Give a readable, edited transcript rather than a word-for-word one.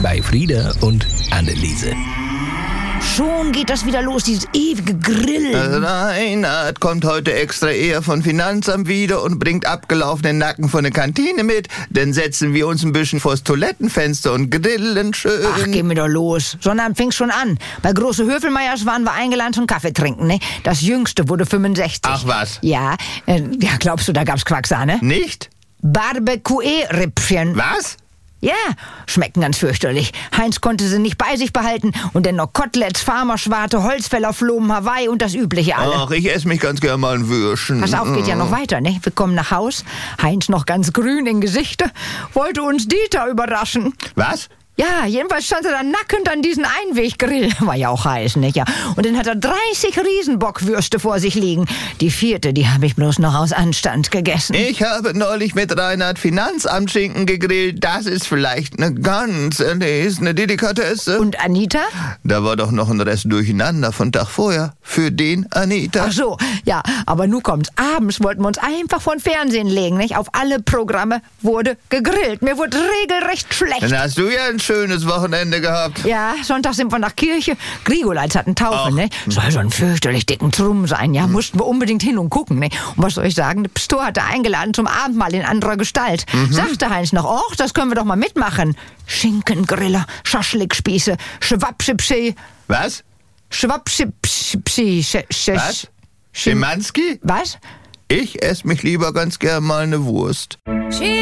bei Frieda und Anneliese. Schon geht das wieder los, dieses ewige Grillen. Reinhard kommt heute extra eher von Finanzamt wieder und bringt abgelaufenen Nacken von der Kantine mit. Dann setzen wir uns ein bisschen vors Toilettenfenster und grillen schön. Ach, geh mir doch los. Sondern fing's schon an. Bei Große Höfelmeiers waren wir eingeladen zum Kaffee trinken, ne? Das Jüngste wurde 65. Ach was? Ja, glaubst du, da gab's Quacksahne? Nicht? Barbecue-Rippchen. Was? Ja, schmecken ganz fürchterlich. Heinz konnte sie nicht bei sich behalten und dann noch Koteletts, Farmerschwarte, Holzfällerflomen, Hawaii und das Übliche alle. Ach, ich esse mich ganz gern mal ein Würstchen. Pass auf, geht ja noch weiter, ne? Wir kommen nach Haus, Heinz noch ganz grün im Gesichte, wollte uns Dieter überraschen. Was? Ja, jedenfalls stand er da nackend an diesem Einweggrill. War ja auch heiß, nicht? Ja. Und dann hat er 30 Riesenbockwürste vor sich liegen. Die 4., die habe ich bloß noch aus Anstand gegessen. Ich habe neulich mit Reinhard Finanzamtschinken gegrillt. Das ist vielleicht eine ganz erlesene Delikatesse. Und Anita? Da war doch noch ein Rest Durcheinander von Tag vorher. Für den Anita. Ach so, ja, aber nun kommt's. Abends wollten wir uns einfach vor den Fernsehen legen, nicht? Auf alle Programme wurde gegrillt. Mir wurde regelrecht schlecht. Dann hast du ja ein schönes Wochenende gehabt. Ja, Sonntag sind wir nach Kirche. Grigolitz hat einen Taufe, ne? Soll so ein fürchterlich dicken Trumm sein, ja? Mussten wir unbedingt hin und gucken, ne? Und was soll ich sagen? Der Pastor hatte eingeladen zum Abendmahl in anderer Gestalt. Sagte Heinz noch, och, das können wir doch mal mitmachen. Schinkengriller, Schaschlikspieße, Schwabschipschi. Was? Schwabschipschi. Was? Schimanski? Was? Ich esse mich lieber ganz gern mal eine Wurst.